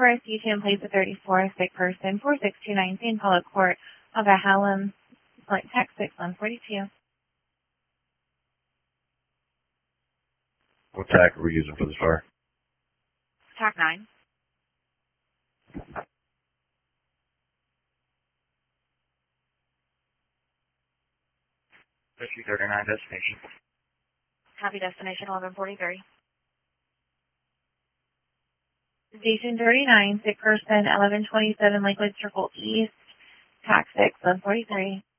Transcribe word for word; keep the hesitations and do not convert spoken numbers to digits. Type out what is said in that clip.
for a C two in place of thirty-four, sick person, four six two nine, Saint Paul Court of Hallam, Flint, Texas, one forty-two. What tack are we using for this fire? Tack nine. fifty thirty-nine destination. Copy destination eleven forty-three. Station thirty-nine, sick person, eleven twenty-seven Lakewood Circle East, tack six, one forty-three.